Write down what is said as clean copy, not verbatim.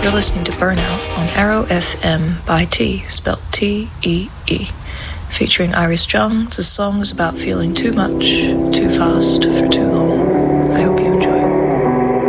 You're listening to Burnout on Arrow FM by T, spelled T-E-E. Featuring Iris Jung, the song is about feeling too much, too fast, for too long. I hope you enjoy.